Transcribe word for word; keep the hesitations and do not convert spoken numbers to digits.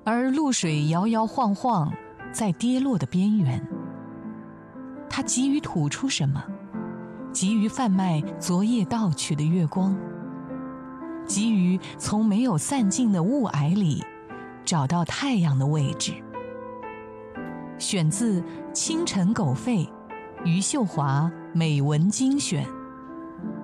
而露水摇摇晃晃，在跌落的边缘。它急于吐出什么？急于贩卖昨夜盗取的月光，急于从没有散尽的雾霭里找到太阳的位置。选自《清晨狗吠》，余秀华美文精选。